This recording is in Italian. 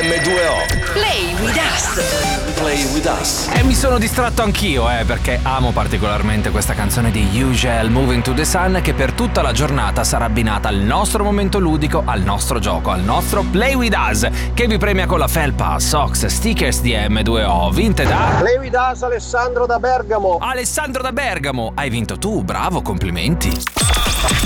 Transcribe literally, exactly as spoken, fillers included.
emme due o. Play with us. Play with us. E mi sono distratto anch'io, eh, perché amo particolarmente questa canzone di Usual, Moving to the Sun, che per tutta la giornata sarà abbinata al nostro momento ludico, al nostro gioco, al nostro Play with us, che vi premia con la felpa, socks, stickers di emme due o, vinte da... Play with us, Alessandro da Bergamo. Alessandro da Bergamo, hai vinto tu, bravo, complimenti.